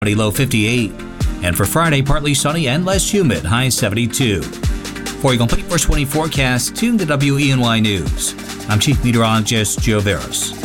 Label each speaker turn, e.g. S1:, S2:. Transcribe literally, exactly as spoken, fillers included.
S1: low fifty-eight. And for Friday, partly sunny and less humid, high seventy-two. For your complete first twenty forecast, tune to W E N Y News. I'm Chief Meteorologist Joe Veras.